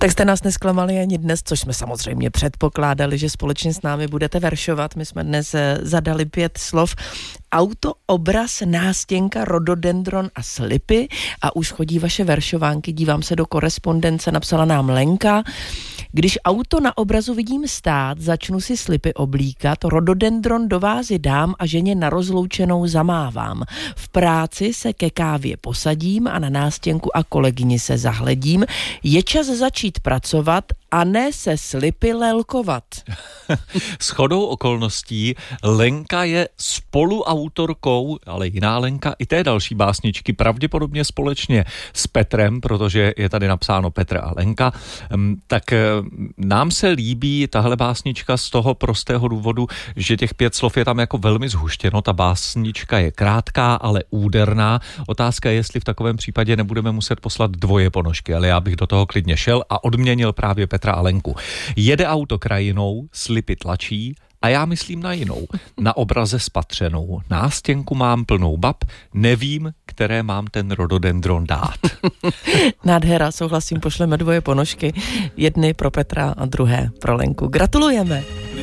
Tak jste nás nesklamali ani dnes, což jsme samozřejmě předpokládali, že společně s námi budete veršovat. My jsme dnes zadali 5 slov. Auto, obraz, nástěnka, rododendron a slipy. A už chodí vaše veršovánky, dívám se do korespondence, napsala nám Lenka. Když auto na obrazu vidím stát, začnu si slipy oblíkat, rododendron do vázy dám a ženě na rozloučenou zamávám. V práci se ke kávě posadím a na nástěnku a kolegyni se zahledím. Je čas začít pracovat a ne se slipy lelkovat. Shodou okolností Lenka je spoluautorkou, ale jiná Lenka, i té další básničky, pravděpodobně společně s Petrem, protože je tady napsáno Petr a Lenka. Tak nám se líbí tahle básnička z toho prostého důvodu, že těch 5 slov je tam jako velmi zhuštěno. Ta básnička je krátká, ale úderná. Otázka je, jestli v takovém případě nebudeme muset poslat 2 ponožky, ale já bych do toho klidně šel a odměnil právě Petra a Lenku. Jede auto krajinou, slipy tlačí a já myslím na jinou. Na obraze spatřenou. Nástěnku mám plnou bab, nevím, které mám ten rododendron dát. Nádhera, souhlasím, pošleme 2 ponožky. Jedny pro Petra a druhé pro Lenku. Gratulujeme.